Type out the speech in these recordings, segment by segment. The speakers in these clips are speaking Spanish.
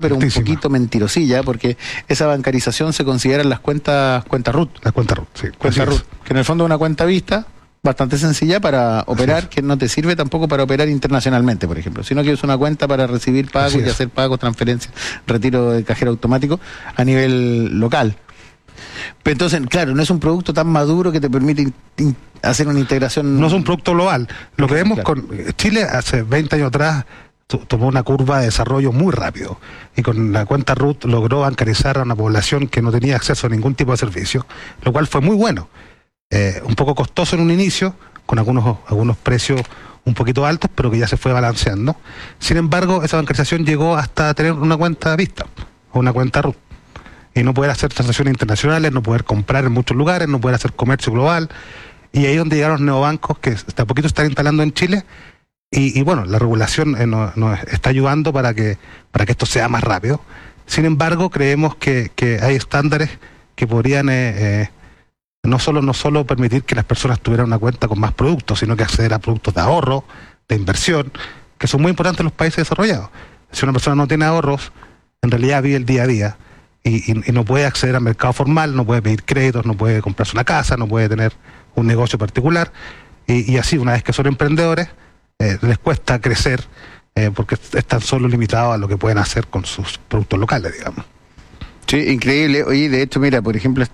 pero un poquito mentirosilla, porque esa bancarización se considera en las cuentas RUT. La cuenta RUT, sí. Cuenta RUT, que en el fondo es una cuenta vista bastante sencilla para operar, que no te sirve tampoco para operar internacionalmente, por ejemplo, sino que es una cuenta para recibir pagos y hacer pagos, transferencias, retiro de cajero automático a nivel local. Pero entonces, claro, no es un producto tan maduro que te permite hacer una integración. No es un producto global. Lo que vemos con Chile hace 20 años atrás tomó una curva de desarrollo muy rápido y con la cuenta RUT logró bancarizar a una población que no tenía acceso a ningún tipo de servicio, lo cual fue muy bueno. Un poco costoso en un inicio, con algunos precios un poquito altos, pero que ya se fue balanceando. Sin embargo, esa bancarización llegó hasta tener una cuenta vista o una cuenta RUT. Y no poder hacer transacciones internacionales, no poder comprar en muchos lugares, no poder hacer comercio global. Y ahí es donde llegaron los neobancos que de a poquito están instalando en Chile. Y bueno, la regulación nos está ayudando para que esto sea más rápido. Sin embargo, creemos que hay estándares que podrían no solo permitir que las personas tuvieran una cuenta con más productos, sino que acceder a productos de ahorro, de inversión, que son muy importantes en los países desarrollados. Si una persona no tiene ahorros, en realidad vive el día a día. Y no puede acceder al mercado formal, no puede pedir créditos, no puede comprarse una casa, no puede tener un negocio particular. Y así, una vez que son emprendedores, les cuesta crecer porque están solo limitados a lo que pueden hacer con sus productos locales, digamos. Sí, increíble. Oye, de hecho, mira, por ejemplo,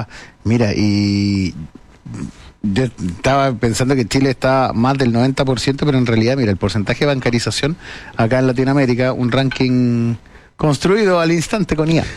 yo estaba pensando que Chile está más del 90%, pero en realidad, mira, el porcentaje de bancarización acá en Latinoamérica, un ranking construido al instante con IA.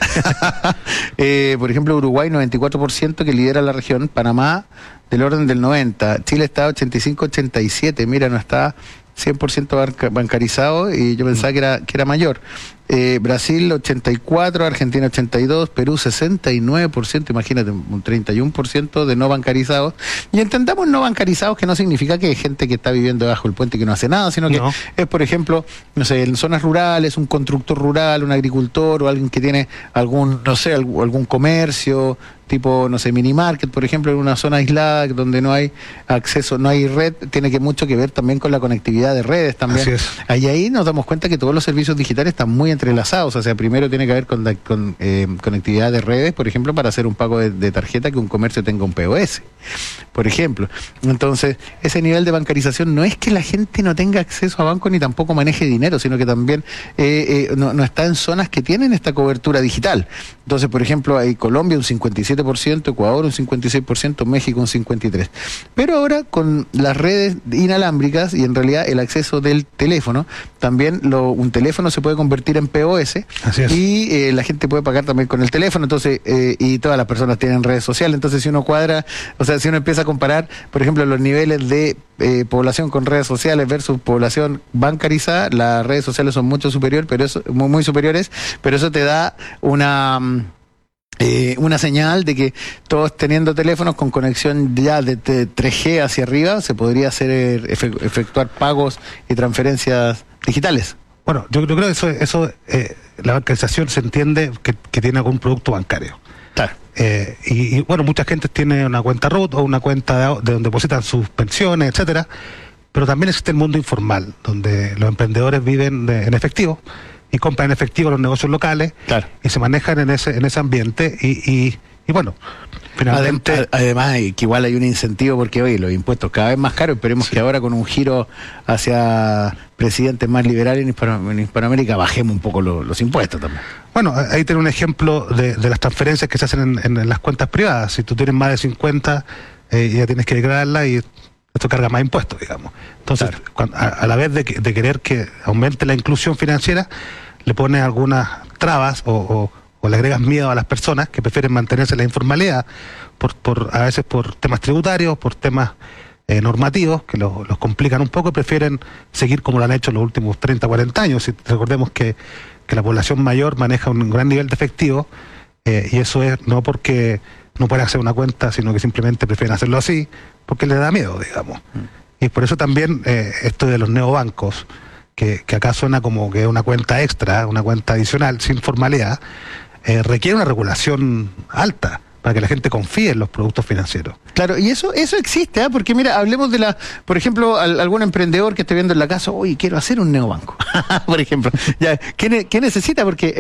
Por ejemplo, Uruguay 94% que lidera la región, Panamá del orden del 90%, Chile está 85-87%, mira, no está 100% bancarizado y yo pensaba que era mayor. Brasil 84%, Argentina 82%, Perú 69%, imagínate, un 31% de no bancarizados. Y entendamos no bancarizados que no significa que hay gente que está viviendo bajo el puente que no hace nada, sino que es, por ejemplo, no sé, en zonas rurales, un constructor rural, un agricultor o alguien que tiene algún comercio, tipo, no sé, mini market, por ejemplo, en una zona aislada donde no hay acceso, no hay red, tiene mucho que ver también con la conectividad de redes también. Así es. Ahí nos damos cuenta que todos los servicios digitales están muy entrelazados, o sea, primero tiene que haber con conectividad de redes, por ejemplo, para hacer un pago de tarjeta que un comercio tenga un POS, por ejemplo. Entonces, ese nivel de bancarización no es que la gente no tenga acceso a banco ni tampoco maneje dinero, sino que también no está en zonas que tienen esta cobertura digital. Entonces, por ejemplo, hay Colombia un 57%, Ecuador un 56%, México un 53%. Pero ahora con las redes inalámbricas y en realidad el acceso del teléfono, también un teléfono se puede convertir en POS. Así es. Y la gente puede pagar también con el teléfono, entonces y todas las personas tienen redes sociales. Entonces, si uno si uno empieza a comparar, por ejemplo, los niveles de población con redes sociales versus población bancarizada, las redes sociales son mucho superiores, pero eso, muy superiores, pero eso te da una señal de que todos teniendo teléfonos con conexión ya de 3G hacia arriba se podría efectuar pagos y transferencias digitales. Bueno, yo creo que eso la bancarización se entiende que tiene algún producto bancario. Claro. Y bueno, mucha gente tiene una cuenta RUT o una cuenta de donde depositan sus pensiones, etcétera, pero también existe el mundo informal, donde los emprendedores viven en efectivo y compran en efectivo los negocios locales. Claro. Y se manejan en ese ambiente y bueno, finalmente... Además, que igual hay un incentivo porque hoy los impuestos cada vez más caros, esperemos que ahora con un giro hacia presidentes más liberales en Hispanoamérica bajemos un poco los impuestos también. Bueno, ahí tiene un ejemplo de las transferencias que se hacen en las cuentas privadas. Si tú tienes más de 50, ya tienes que declararla y esto carga más impuestos, digamos. Entonces, claro, a la vez de querer que aumente la inclusión financiera, le pones algunas trabas o le agregas miedo a las personas que prefieren mantenerse en la informalidad, a veces por temas tributarios, por temas normativos, que los complican un poco y prefieren seguir como lo han hecho en los últimos 30, 40 años. Y recordemos que la población mayor maneja un gran nivel de efectivo, y eso es no porque no puedan hacer una cuenta, sino que simplemente prefieren hacerlo así, porque les da miedo, digamos. Y por eso también esto de los neobancos, que acá suena como que es una cuenta extra, una cuenta adicional, sin formalidad, requiere una regulación alta para que la gente confíe en los productos financieros. Claro, y eso existe, porque mira, hablemos por ejemplo, algún emprendedor que esté viendo en la casa, oye, quiero hacer un neobanco, por ejemplo. Ya, ¿qué necesita? Porque